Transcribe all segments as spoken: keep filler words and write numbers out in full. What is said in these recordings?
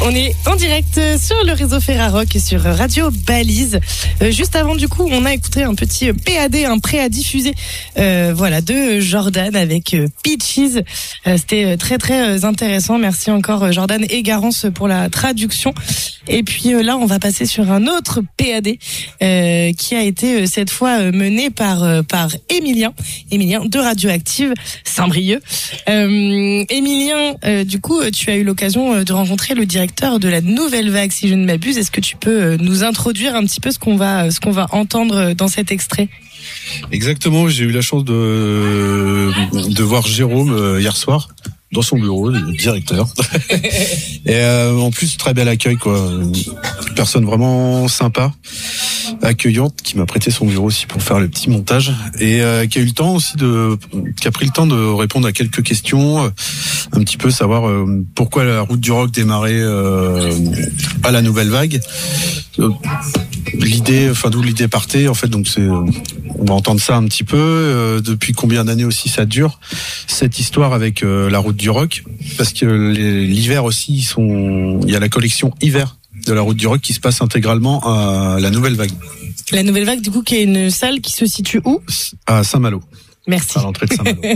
On est en direct sur le réseau Ferrarock et sur Radio Balise. Euh, juste avant, du coup, on a écouté un petit P A D, un prêt à diffuser, euh, voilà, de Jordan avec euh, Peaches. Euh, c'était très très intéressant. Merci encore Jordan et Garance pour la traduction. Et puis euh, là, on va passer sur un autre P A D euh, qui a été euh, cette fois euh, mené par euh, par Émilien, Émilien de Radioactive Saint-Brieuc. Euh, Émilien, euh, du coup, tu as eu l'occasion de rencontrer le directeur de la Nouvelle Vague, si je ne m'abuse. Est-ce que tu peux nous introduire un petit peu ce qu'on va ce qu'on va entendre dans cet extrait? Exactement, j'ai eu la chance de de voir Jérôme hier soir dans son bureau, le directeur. Et euh, en plus, très bel accueil, quoi. Une personne vraiment sympa, accueillante, qui m'a prêté son bureau aussi pour faire le petit montage et euh, qui a eu le temps aussi de, qui a pris le temps de répondre à quelques questions, un petit peu savoir euh, pourquoi la route du rock démarrait euh, à la Nouvelle Vague. Euh, l'idée, enfin d'où l'idée partait, en fait. Donc c'est, on va entendre ça un petit peu. Euh, depuis combien d'années aussi ça dure cette histoire avec euh, la route du rock, parce que les, l'hiver aussi, ils sont, il y a la collection hiver de la route du rock qui se passe intégralement à la Nouvelle Vague. La Nouvelle Vague, du coup, qui est une salle qui se situe où? À Saint-Malo. Merci. À l'entrée de Saint-Malo.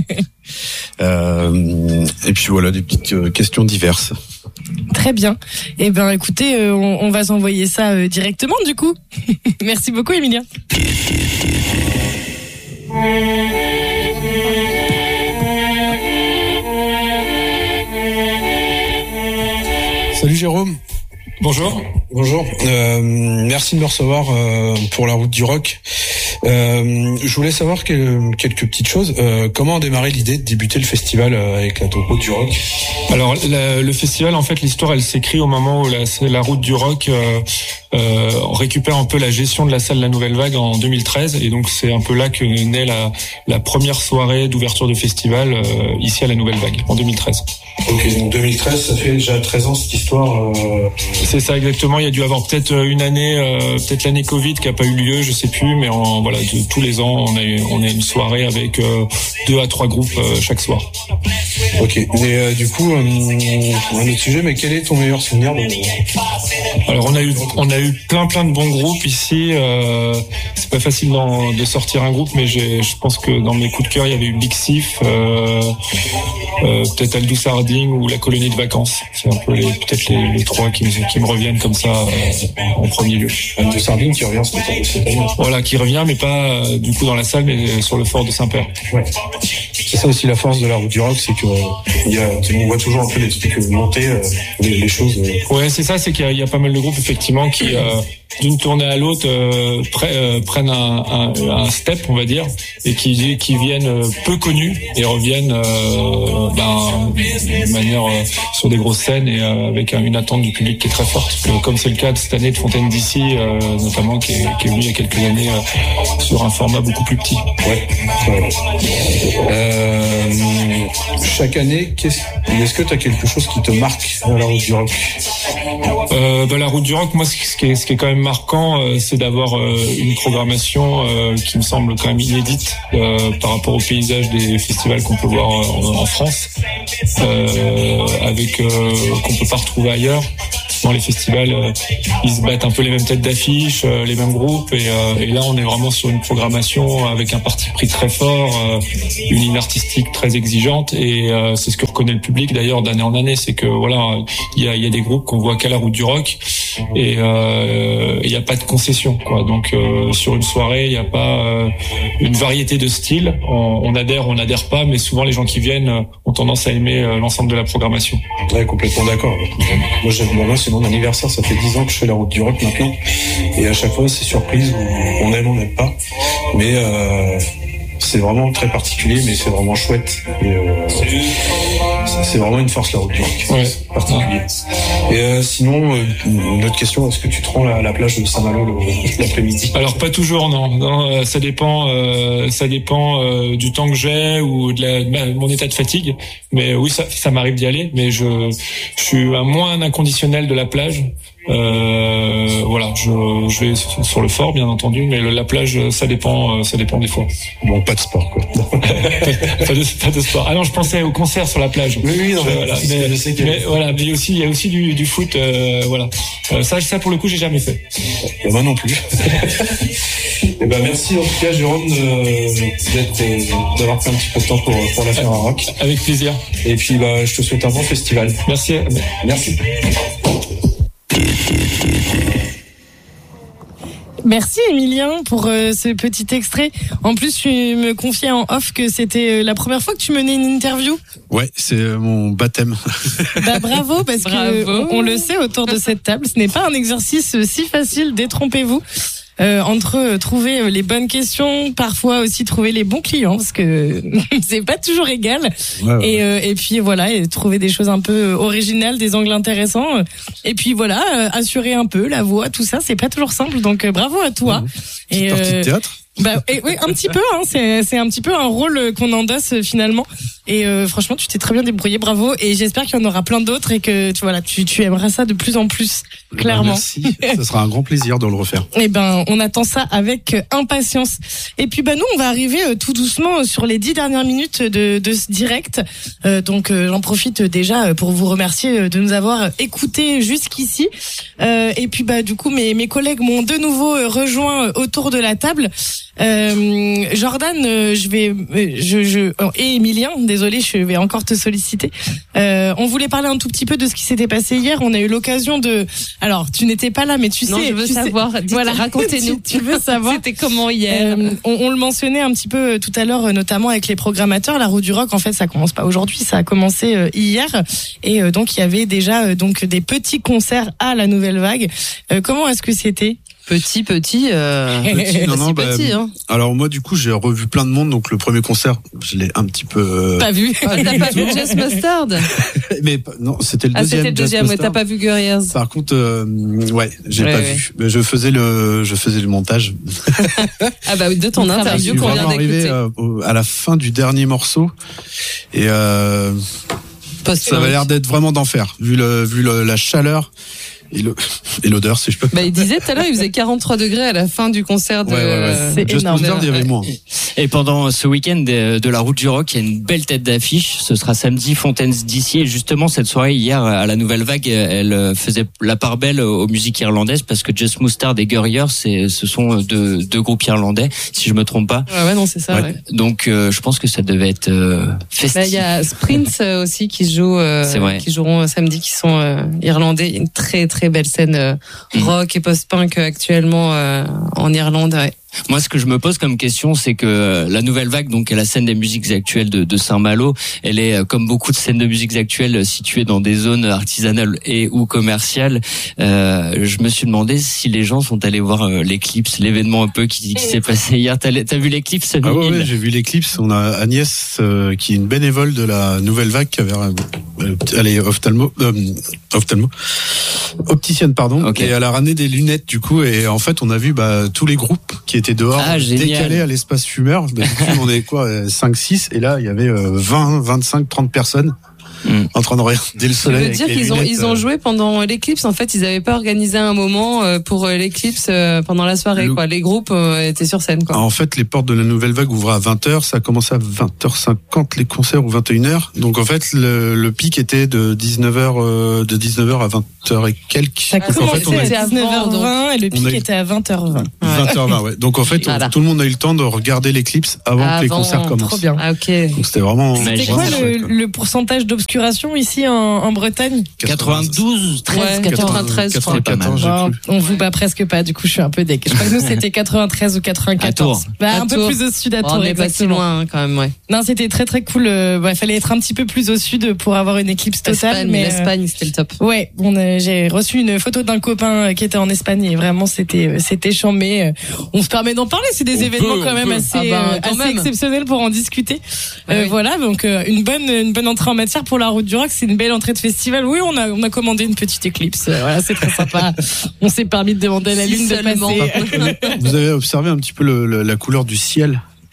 euh, et puis voilà, des petites euh, questions diverses. Très bien. Eh ben, écoutez, euh, on, on va s'envoyer ça euh, directement, du coup. Merci beaucoup, Émilien. Salut Jérôme. Bonjour. Bonjour. Euh, merci de me recevoir euh, pour la route du rock. Euh, je voulais savoir que, quelques petites choses. Euh, comment a démarré l'idée de débuter le festival euh, avec la route du rock? Alors la, le festival, en fait, l'histoire, elle s'écrit au moment où la, la route du rock euh, euh, récupère un peu la gestion de la salle La Nouvelle Vague en deux mille treize, et donc c'est un peu là que naît la, la première soirée d'ouverture de festival euh, ici à La Nouvelle Vague en deux mille treize. Ok, donc deux mille treize, ça fait déjà treize ans cette histoire. Euh... C'est ça exactement. Il y a dû avoir peut-être une année, euh, peut-être l'année Covid qui a pas eu lieu, je sais plus, mais en, voilà, de, tous les ans, on a on a une soirée avec euh, deux à trois groupes euh, chaque soir. Ok. Et euh, du coup, euh, un autre sujet, mais quel est ton meilleur souvenir de... Alors on a eu on a eu plein plein de bons groupes ici. Euh, c'est pas facile d'en, de sortir un groupe, mais j'ai, je pense que dans mes coups de cœur, il y avait eu Big Sif, euh, euh, peut-être Aldous Harding ou la Colonie de Vacances. C'est un peu les peut-être les, les trois qui me qui me reviennent comme ça euh, en premier lieu. Aldous Harding qui revient cette année. Voilà, qui revient, mais pas euh, du coup dans la salle, mais sur le fort de Saint-Père. Ouais. C'est ça aussi la force de la route du rock, c'est que il y a, on voit toujours un peu les trucs monter, euh, les, les choses. Euh... Ouais, c'est ça, c'est qu'il y a, il y a pas mal de groupes effectivement qui euh, d'une tournée à l'autre euh, pre, euh, prennent un, un, un step, on va dire, et qui qui viennent peu connus et reviennent euh, ben, de manière euh, sur des grosses scènes et euh, avec une attente du public qui est très forte, que, comme c'est le cas de cette année de Fontaine D C euh, notamment, qui est, qui est venu il y a quelques années euh, sur un format beaucoup plus petit. Ouais. ouais. Euh, chaque année, qu'est-ce, est-ce que tu as quelque chose qui te marque dans la route du rock? euh, ben, La route du rock, moi, ce qui est, ce qui est quand même marquant, euh, c'est d'avoir euh, une programmation euh, qui me semble quand même inédite euh, par rapport au paysage des festivals qu'on peut voir en, en France, euh, avec euh, qu'on peut pas retrouver ailleurs. Dans les festivals, euh, ils se battent un peu les mêmes têtes d'affiche, euh, les mêmes groupes, et, euh, et là on est vraiment sur une programmation avec un parti pris très fort, euh, une ligne artistique très exigeante, et euh, c'est ce que reconnaît le public d'ailleurs d'année en année, c'est que voilà, il y a, y a des groupes qu'on voit qu'à la route du rock, et il euh, n'y a pas de concession, quoi. Donc euh, sur une soirée, il n'y a pas euh, une variété de styles. On, on adhère, on n'adhère pas, mais souvent les gens qui viennent euh, ont tendance à aimer euh, l'ensemble de la programmation. Ouais, complètement d'accord. Moi, j'aime, moi, c'est mon anniversaire, ça fait dix ans que je fais la route du rock maintenant, et à chaque fois c'est surprise, on aime, on n'aime pas, mais euh, c'est vraiment très particulier, mais c'est vraiment chouette. Et, euh, c'est vraiment une force la route du rock. Ouais. C'est particulier. Et euh, sinon, euh, une autre question, est-ce que tu te rends à la plage de Saint-Malo le, l'après-midi? Alors pas toujours, non. non ça dépend, euh, ça dépend euh, du temps que j'ai ou de, la, de mon état de fatigue. Mais oui, ça, ça m'arrive d'y aller, mais je, je suis à moins un inconditionnel de la plage. Euh, voilà, je, je vais sur le fort, bien entendu, mais le, la plage, ça dépend, ça dépend des fois. Bon, pas de sport, quoi. pas, de, pas de sport. Ah non, je pensais au concert sur la plage. Oui, oui, non, je, voilà, mais, je sais que... mais voilà, mais aussi, il y a aussi du, du foot, euh, voilà. Euh, ça, ça pour le coup, j'ai jamais fait. Et moi non plus. Et ben merci en tout cas, Jérôme, de, d'être, euh, d'avoir pris un petit peu de temps pour pour la faire à Rock. Avec plaisir. Et puis bah, je te souhaite un bon festival. Merci. Merci. Merci Emilien pour euh, ce petit extrait. En plus, tu me confiais en off que c'était euh, la première fois que tu menais une interview. Ouais, c'est euh, mon baptême. Bah bravo, parce bravo. que on, on le sait autour de cette table, ce n'est pas un exercice si facile, détrompez-vous. Euh, entre euh, trouver les bonnes questions, parfois aussi trouver les bons clients, parce que c'est pas toujours égal. Ouais, ouais. Et, euh, et puis voilà, et trouver des choses un peu originales, des angles intéressants. Et puis voilà, euh, assurer un peu la voix, tout ça, c'est pas toujours simple. Donc euh, bravo à toi. Petite Et, partie de euh, théâtre. Bah et, oui, un petit peu. Hein, c'est c'est un petit peu un rôle qu'on endosse finalement. Et euh, franchement, tu t'es très bien débrouillé, bravo. Et j'espère qu'il y en aura plein d'autres et que tu voilà, tu tu aimeras ça de plus en plus, clairement. Bah, merci. Ce sera un grand plaisir de le refaire. Eh ben, on attend ça avec impatience. Et puis, bah nous, on va arriver euh, tout doucement sur les dix dernières minutes de, de ce direct. Euh, donc, euh, j'en profite déjà pour vous remercier de nous avoir écoutés jusqu'ici. Euh, et puis, bah du coup, mes mes collègues m'ont de nouveau rejoint autour de la table. Euh, Jordan, euh, je vais, je, je et Emilien, désolé, je vais encore te solliciter. Euh, on voulait parler un tout petit peu de ce qui s'était passé hier. On a eu l'occasion de. Alors, tu n'étais pas là, mais tu non, sais. je veux tu savoir. Sais, Dites, voilà, racontez-nous. tu, tu veux savoir. C'était comment hier euh, on, on le mentionnait un petit peu tout à l'heure, notamment avec les programmateurs. La Roue du Rock, en fait, ça commence pas aujourd'hui, ça a commencé euh, hier, et euh, donc il y avait déjà euh, donc des petits concerts à la Nouvelle Vague. Euh, comment est-ce que c'était? Petit, petit, euh, Petit, non, non, pas si bah, petit, hein. Alors moi du coup j'ai revu plein de monde, donc le premier concert je l'ai un petit peu euh... Pas vu. Ah, t'as pas vu Jazz Mustard? Mais non, c'était le Ah, deuxième. c'était le deuxième, ouais, t'as pas vu Guerriers. Par contre, euh, ouais, j'ai Ouais, pas ouais. vu. Mais je faisais le, je faisais le montage. Ah bah oui, de ton Je suis interview Je suis qu'on vient vraiment arrivé d'écouter. euh, au- à la fin du dernier morceau et euh, ça avait l'air d'être vraiment d'enfer, vu le, vu le, la chaleur et le et l'odeur, si je peux. Bah, il disait tout à l'heure, il faisait quarante-trois degrés à la fin du concert de... Ouais, ouais, ouais. C'est Just énorme. Mustard, il y avait moins. Et pendant ce week-end de, de la Route du Rock, il y a une belle tête d'affiche. Ce sera samedi, Fontaines D C. Et justement, cette soirée, hier, à la Nouvelle Vague, elle faisait la part belle aux musiques irlandaises parce que Just Mustard et Guerriers, c'est, ce sont deux, deux groupes irlandais, si je me trompe pas. Ouais, ouais, non, c'est ça, Ouais. ouais. Donc, euh, je pense que ça devait être euh, festif. Bah, il y a Sprints euh, aussi qui jouent, euh, C'est vrai. qui joueront samedi, qui sont euh, irlandais. Il y a une très très belle scène euh, rock et post-punk euh, actuellement euh, en Irlande. Ouais. Moi, ce que je me pose comme question, c'est que la Nouvelle Vague, donc, est la scène des musiques actuelles de, de Saint-Malo. Elle est, comme beaucoup de scènes de musiques actuelles, située dans des zones artisanales et ou commerciales. Euh, je me suis demandé si les gens sont allés voir euh, l'éclipse, l'événement un peu qui, qui s'est passé hier. T'as, t'as vu l'éclipse, Ah ouais, Miguel ouais, j'ai vu l'éclipse. On a Agnès euh, qui est une bénévole de la Nouvelle Vague qui avait euh, elle est ophtalmo euh, ophtalmo opticienne pardon Ok. et elle a ramené des lunettes du coup et en fait on a vu bah tous les groupes qui étaient dehors Ah, génial. décalés à l'espace fumeur. Bah, du coup, on est quoi cinq six et là il y avait euh, vingt, vingt-cinq, trente personnes Mm. en train de regarder le Tu soleil. veux avec dire les qu'ils ont lunettes, ils ont euh, joué pendant l'éclipse. En fait, ils avaient pas organisé un moment euh, pour euh, l'éclipse euh, pendant la soirée. Le- Quoi. Les groupes euh, étaient sur scène. Quoi. En fait, les portes de la Nouvelle Vague ouvraient à vingt heures. Ça a commencé à vingt heures cinquante les concerts ou vingt et une heures. Donc en fait, le, le pic était de dix-neuf heures euh, de dix-neuf heures à vingt heures et quelques. Ça a Ah, Donc, en commencé fait, on a à C'était avant, dix-neuf heures vingt et le On pic a eu- était à vingt heures vingt. vingt heures vingt, ouais. Donc en fait, on- Voilà. tout le monde a eu le temps de regarder l'éclipse avant que les Avant, concerts commencent. Trop bien. Ah ok. Donc c'était vraiment. C'était Magique. quoi vraiment le, chouette, quoi. le pourcentage d'obscuration ici en, en Bretagne? quatre-vingt-douze, treize, Ouais, quatre-vingt-treize, je crois. quatre-vingt-quatorze, j'ai Bon, cru. on vous bat presque pas, du coup je suis un peu déc. Je crois que nous c'était quatre-vingt-treize ou quatre-vingt-quatorze. À Tours. Bah, À un peu Tours. plus au sud à Oh, Tours, on est pas si exactement. loin hein, quand même. Ouais. Non, c'était très très cool. Il bah, fallait être un petit peu plus au sud pour avoir une éclipse totale. L'Espagne, mais euh, l'Espagne, c'était le top. ouais, on a- j'ai reçu une photo d'un copain qui était en Espagne et vraiment c'était c'était chambé. On se permet d'en parler, c'est des On événements peut, quand on même peut. assez, Ah bah, euh, quand assez même. exceptionnels pour en discuter. Ah Euh, oui. Voilà, donc euh, une bonne une bonne entrée en matière pour la Route du Rock. C'est une belle entrée de festival. Oui, on a on a commandé une petite éclipse. Euh, Voilà, c'est très sympa. On s'est permis de demander à la Si lune de seulement. passer. Vous avez observé un petit peu le, le- la couleur du ciel.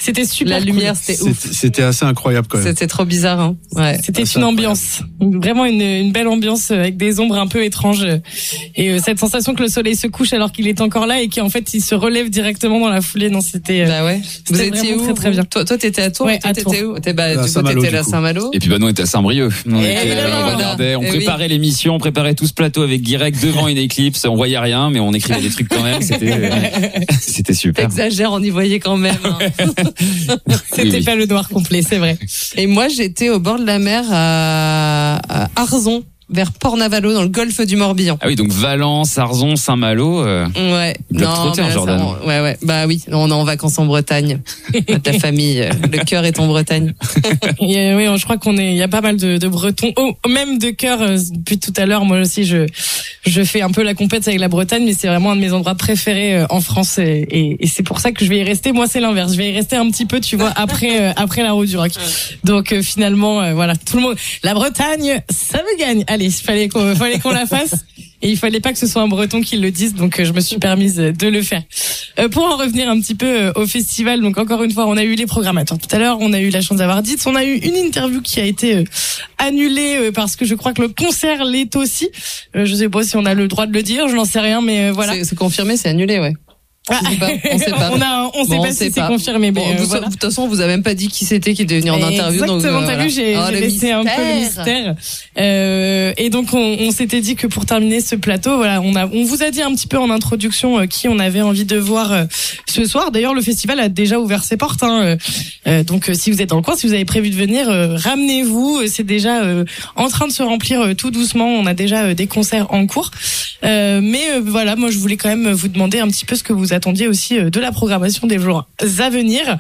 c'était super. La cool. lumière, c'était ouf. C'était, c'était assez incroyable quand même. C'était trop bizarre, hein. Ouais. C'était Ah, c'est une incroyable. ambiance, vraiment une, une belle ambiance avec des ombres un peu étranges et euh, cette sensation que le soleil se couche alors qu'il est encore là et qu'en fait il se relève directement dans la foulée. Non, c'était. Euh, Bah ouais. Vous c'était étiez vraiment où très très bien. Toi, toi, t'étais à Tours. Ouais, toi, à t'étais Tours. où T'es bah, À du coup, Saint-Malo, t'étais du à coup. Saint-Malo. Et puis bah nous on était à Saint-Brieuc. On, Et était, évidemment. on regardait, on Eh oui. préparait l'émission, on préparait tout ce plateau avec Guirec devant une éclipse. On voyait rien, mais on écrivait des trucs quand même. C'était, euh, c'était super. T'exagères, on y voyait quand même. Hein. C'était Oui, oui. pas le noir complet, c'est vrai. Et moi, j'étais au bord de la mer à, à Arzon, vers Port-Navalo, dans le golfe du Morbihan. Ah oui, donc Valence, Arzon, Saint-Malo. Euh... Ouais. Il bloque trop tard, mais là, Jordan. ça, on- ouais, ouais. Bah oui, on est en vacances en Bretagne. Ta famille, euh, le cœur est en Bretagne. Et, euh, oui, je crois qu'on est, il y a pas mal de, de Bretons, oh, même de cœur. euh, Depuis tout à l'heure, moi aussi, je, je fais un peu la compète avec la Bretagne, mais c'est vraiment un de mes endroits préférés euh, en France, et, et, et c'est pour ça que je vais y rester. Moi, c'est l'inverse. Je vais y rester un petit peu, tu vois, après, euh, après la route du rock. Donc euh, finalement, euh, voilà, tout le monde, la Bretagne, ça me gagne. Allez, il fallait qu'on, fallait qu'on la fasse. Et il fallait pas que ce soit un Breton qui le dise, donc euh, je me suis permise de le faire. Euh, pour en revenir un petit peu euh, au festival, donc encore une fois, on a eu les programmateurs tout à l'heure, on a eu la chance d'avoir dit, on a eu une interview qui a été euh, annulée euh, parce que je crois que le concert l'est aussi. Euh, je sais pas si on a le droit de le dire, je n'en sais rien, mais euh, voilà. C'est, c'est confirmé, c'est annulé, ouais. Ah, Je sais pas, on sait pas. on a, on sait Bon, pas on si sait c'est pas. confirmé, mais Bon, euh, de, voilà. de toute façon, vous avez même pas dit qui c'était qui devait venir en interview. Exactement, donc, euh, t'as voilà. vu, j'ai, Oh, j'ai le laissé un peu le mystère. Euh, et donc, on, on s'était dit que pour terminer ce plateau, voilà, on a, on vous a dit un petit peu en introduction euh, qui on avait envie de voir euh, ce soir. D'ailleurs, le festival a déjà ouvert ses portes. Hein, euh, euh, donc, euh, si vous êtes dans le coin, si vous avez prévu de venir, euh, ramenez-vous. C'est déjà euh, en train de se remplir euh, tout doucement. On a déjà euh, des concerts en cours. Euh, mais euh, voilà, moi, je voulais quand même vous demander un petit peu ce que vous attendiez aussi euh, de la programmation des jours à venir.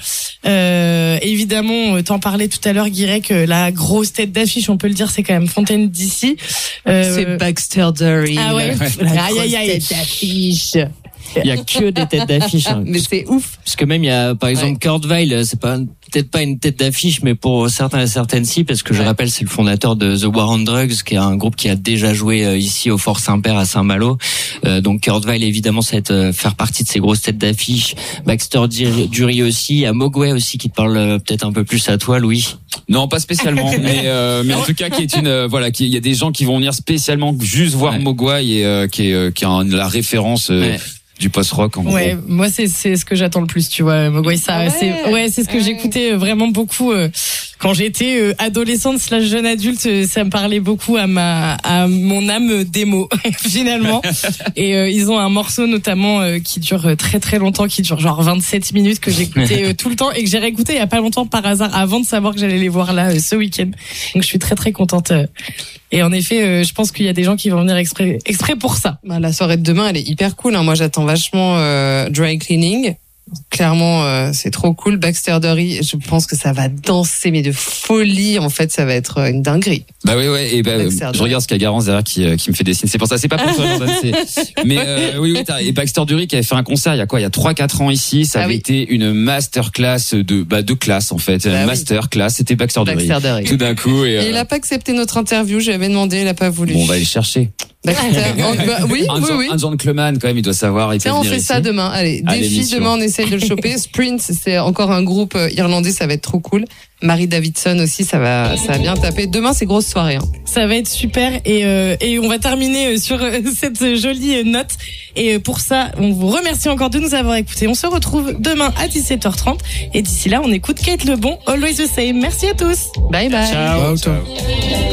Euh, évidemment, t'en parlais tout à l'heure, Guirec, la grosse tête d'affiche, on peut le dire, c'est quand même Fontaine D C. Euh, C'est Baxter Dury. Ah ouais. La Aïe, aïe, aïe. grosse tête d'affiche. Il y a que des têtes d'affiche. Hein. Mais c'est ouf. Parce que même il y a par exemple Kurt Weill, c'est pas peut-être pas une tête d'affiche, mais pour certains et certaines si, parce que je Ouais. rappelle c'est le fondateur de The War on Drugs, qui est un groupe qui a déjà joué euh, ici au Fort Saint-Père à Saint-Malo. Euh, donc Kurt Weill évidemment ça va être euh, faire partie de ces grosses têtes d'affiche. Baxter Dury aussi, il y a Mogwai aussi qui te parle euh, peut-être un peu plus à toi, Louis. Non, pas spécialement, mais euh, mais en tout cas qui est une euh, voilà, qui il y a des gens qui vont venir spécialement juste voir Ouais. Mogwai et euh, qui est euh, qui est un- la référence euh, Ouais. du post-rock en Ouais, gros. moi c'est c'est ce que j'attends le plus, tu vois. Mogwai, ça, Ah ouais. c'est ouais, c'est ce que Ah ouais. j'écoutais vraiment beaucoup euh, quand j'étais euh, adolescente slash jeune adulte. euh, Ça me parlait beaucoup à ma à mon âme démo finalement. Et euh, ils ont un morceau notamment euh, qui dure euh, très très longtemps, qui dure genre vingt-sept minutes, que j'écoutais euh, tout le temps et que j'ai réécouté il y a pas longtemps par hasard avant de savoir que j'allais les voir là euh, ce week-end. Donc je suis très très contente. euh. Et en effet, euh, je pense qu'il y a des gens qui vont venir exprès exprès pour ça. Bah, la soirée de demain, elle est hyper cool. Hein. Moi, j'attends vachement euh, Dry Cleaning. Clairement, euh, c'est trop cool. Baxter Dury, je pense que ça va danser, mais de folie. En fait, ça va être euh, une dinguerie. Bah oui, ouais, et bah, Baxter je Dury. regarde ce qu'il y a Garance derrière qui, euh, qui me fait des signes. C'est pour ça, c'est pas pour toi, Jordan, c'est, mais, euh, oui, oui, t'as, et Baxter Dury qui avait fait un concert il y a quoi, il y a trois, quatre ans ici, ça Ah avait oui. été une masterclass de, bah, de classe, en fait. Bah oui. Masterclass, c'était Baxter Dury. Baxter Dury. Tout d'un coup, et, Et euh, il a pas accepté notre interview. J'avais demandé, il a pas voulu. bon, on va aller chercher. Baxter. Oh, bah, oui, Un oui, John- oui. un John Cleman, quand même, il doit savoir, il peut Tiens, on venir fait ici. ça demain. Allez, À défi, l'émission. demain, on essaye de le choper. Sprint, c'est encore un groupe euh, irlandais, ça va être trop cool. Marie Davidson aussi, ça va, ça va bien taper. Demain, c'est grosse soirée. Hein. Ça va être super et euh, et on va terminer euh, sur euh, cette jolie euh, note. Et euh, pour ça, on vous remercie encore de nous avoir écoutés. On se retrouve demain à dix-sept heures trente et d'ici là, on écoute Kate Lebon, Always the Same. Merci à tous. Bye bye. Ciao, ciao.